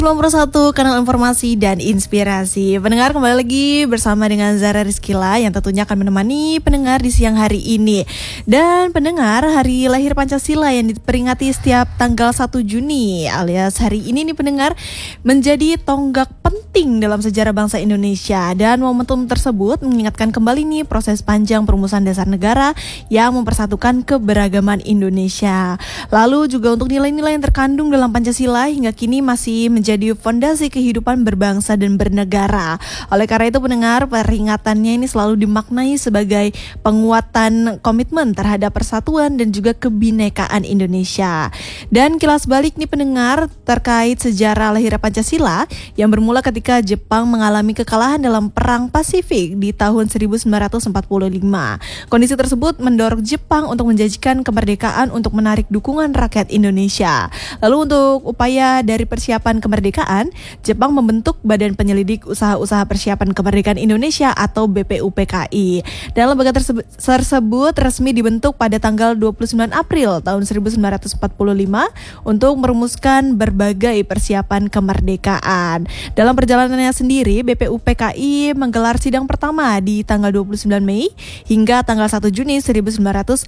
91 kanal informasi dan inspirasi. Pendengar, kembali lagi bersama dengan Zara Rizkila yang tentunya akan menemani pendengar di siang hari ini. Dan pendengar, hari lahir Pancasila yang diperingati setiap tanggal 1 Juni alias hari ini nih pendengar, menjadi tonggak penting dalam sejarah bangsa Indonesia. Dan momentum tersebut mengingatkan kembali nih proses panjang perumusan dasar negara yang mempersatukan keberagaman Indonesia. Lalu juga untuk nilai-nilai yang terkandung dalam Pancasila hingga kini masih menjadi fondasi kehidupan berbangsa dan bernegara. Oleh karena itu pendengar, peringatannya ini selalu dimaknai sebagai penguatan komitmen terhadap persatuan dan juga kebinekaan Indonesia. Dan kilas balik nih pendengar terkait sejarah lahir Pancasila yang bermula ketika Jepang mengalami kekalahan dalam Perang Pasifik di tahun 1945. Kondisi tersebut mendorong Jepang untuk menjanjikan kemerdekaan untuk menarik dukungan rakyat Indonesia. Lalu untuk upaya dari persiapan kemerdekaan, Jepang membentuk Badan Penyelidik Usaha-Usaha Persiapan Kemerdekaan Indonesia atau BPUPKI. Dan lembaga tersebut resmi dibentuk pada tanggal 29 April tahun 1945 untuk merumuskan berbagai persiapan kemerdekaan. Dalam perjalanannya sendiri, BPUPKI menggelar sidang pertama di tanggal 29 Mei hingga tanggal 1 Juni 1945.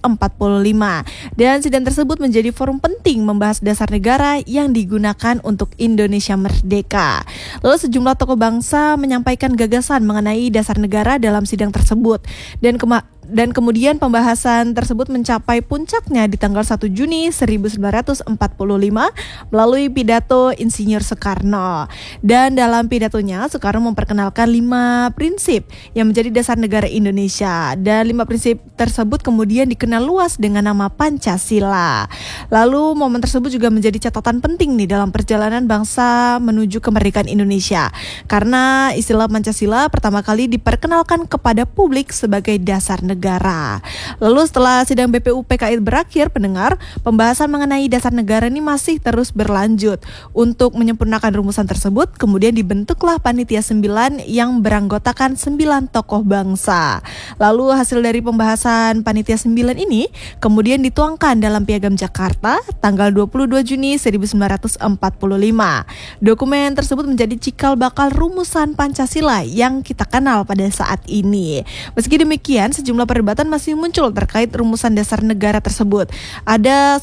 Dan sidang tersebut menjadi forum penting membahas dasar negara yang digunakan untuk Indonesia merdeka. Lalu sejumlah tokoh bangsa menyampaikan gagasan mengenai dasar negara dalam sidang tersebut. Dan kemudian pembahasan tersebut mencapai puncaknya di tanggal 1 Juni 1945 melalui pidato Insinyur Soekarno. Dan dalam pidatonya, Soekarno memperkenalkan 5 prinsip yang menjadi dasar negara Indonesia. Dan 5 prinsip tersebut kemudian dikenal luas dengan nama Pancasila. Lalu momen tersebut juga menjadi catatan penting nih dalam perjalanan bangsa menuju kemerdekaan Indonesia. Karena istilah Pancasila pertama kali diperkenalkan kepada publik sebagai dasar negara. Lalu setelah sidang BPUPKI berakhir pendengar, pembahasan mengenai dasar negara ini masih terus berlanjut. Untuk menyempurnakan rumusan tersebut, kemudian dibentuklah Panitia 9 yang beranggotakan 9 tokoh bangsa. Lalu hasil dari pembahasan Panitia 9 ini kemudian dituangkan dalam Piagam Jakarta tanggal 22 Juni 1945. Dokumen tersebut menjadi cikal bakal rumusan Pancasila yang kita kenal pada saat ini. Meski demikian, sejumlah perdebatan masih muncul terkait rumusan dasar negara tersebut. Ada